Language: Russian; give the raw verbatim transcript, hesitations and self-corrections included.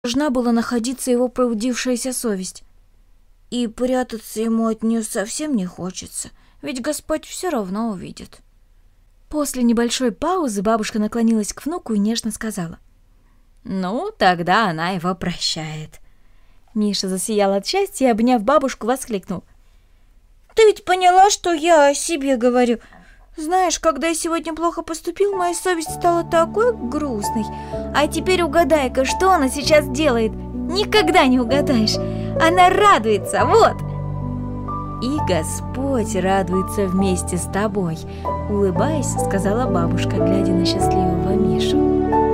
должна была находиться его пробудившаяся совесть. И прятаться ему от нее совсем не хочется, ведь Господь все равно увидит. После небольшой паузы бабушка наклонилась к внуку и нежно сказала: «Ну, тогда она его прощает». Миша засиял от счастья и, обняв бабушку, воскликнул: «Ты ведь поняла, что я о себе говорю? Знаешь, когда я сегодня плохо поступил, моя совесть стала такой грустной. А теперь угадай-ка, что она сейчас делает? Никогда не угадаешь. Она радуется, вот!» «И Господь радуется вместе с тобой», — улыбаясь, сказала бабушка, глядя на счастливого Мишу.